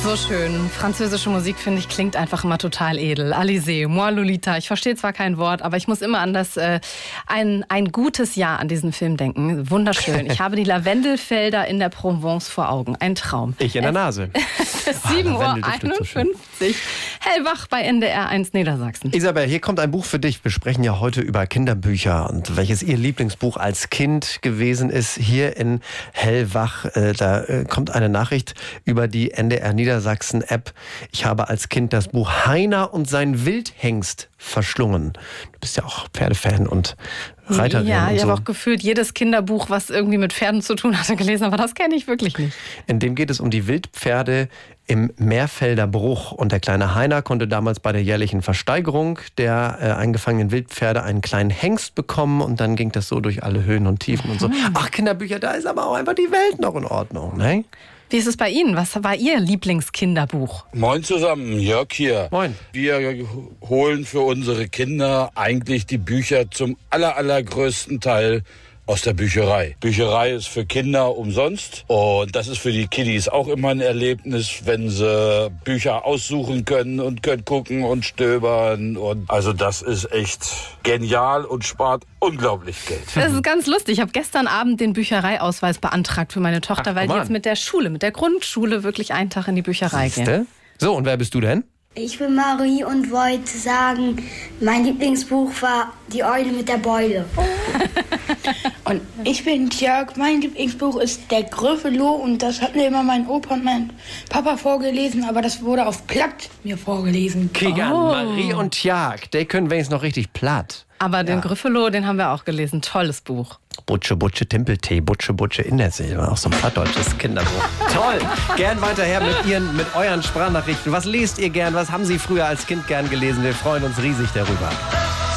So schön. Französische Musik, finde ich, klingt einfach immer total edel. Alizé, moi Lolita. Ich verstehe zwar kein Wort, aber ich muss immer an ein gutes Jahr an diesen Film denken. Wunderschön. Ich habe die Lavendelfelder in der Provence vor Augen. Ein Traum. Ich in der Nase. 7:51 Uhr. Hellwach bei NDR 1 Niedersachsen. Isabel, hier kommt ein Buch für dich. Wir sprechen ja heute über Kinderbücher und welches Ihr Lieblingsbuch als Kind gewesen ist. Hier in Hellwach, da kommt eine Nachricht über die NDR Niedersachsen App. Ich habe als Kind das Buch Heiner und sein Wildhengst verschlungen. Du bist ja auch Pferdefan und Reiterin. Ja, und ich so. habe auch gefühlt jedes Kinderbuch, was irgendwie mit Pferden zu tun hatte, gelesen, aber das kenne ich wirklich nicht. In dem geht es um die Wildpferde im Meerfelder Bruch. Und der kleine Heiner konnte damals bei der jährlichen Versteigerung der eingefangenen Wildpferde einen kleinen Hengst bekommen. Und dann ging das so durch alle Höhen und Tiefen und so. Ach, Kinderbücher, da ist aber auch einfach die Welt noch in Ordnung, ne? Wie ist es bei Ihnen? Was war Ihr Lieblingskinderbuch? Moin zusammen, Jörg hier. Moin. Wir holen für unsere Kinder eigentlich die Bücher zum allergrößten Teil aus der Bücherei. Bücherei ist für Kinder umsonst und das ist für die Kiddies auch immer ein Erlebnis, wenn sie Bücher aussuchen können und können gucken und stöbern. Und also das ist echt genial und spart unglaublich Geld. Das ist ganz lustig. Ich habe gestern Abend den Büchereiausweis beantragt für meine Tochter, weil die jetzt mit der Grundschule wirklich einen Tag in die Bücherei gehen. So, und wer bist du denn? Ich bin Marie und wollte sagen, mein Lieblingsbuch war Die Eule mit der Beule. Und ich bin Jörg, mein Lieblingsbuch ist Der Gryffalo und das hat mir immer mein Opa und mein Papa vorgelesen, aber das wurde auf Platt mir vorgelesen. Kigan, Marie und Jörg, die können wenigstens noch richtig platt. Aber den Gryffalo, den haben wir auch gelesen. Tolles Buch. Butsche, Butsche, Timpeltee, Butsche, Butsche in der See. Auch so ein plattdeutsches Kinderbuch. Toll. Gern weiterher mit euren Sprachnachrichten. Was lest ihr gern? Was haben Sie früher als Kind gern gelesen? Wir freuen uns riesig darüber.